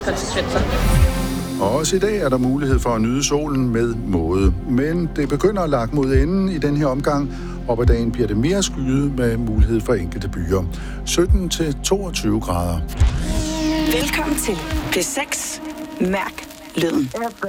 konsekvenser. Og også i dag er der mulighed for at nyde solen med måde. Men det begynder at lakke mod enden i den her omgang. Op ad dagen bliver det mere skyet med mulighed for enkelte byer. 17-22 grader. Velkommen til P6. Mærk lyden.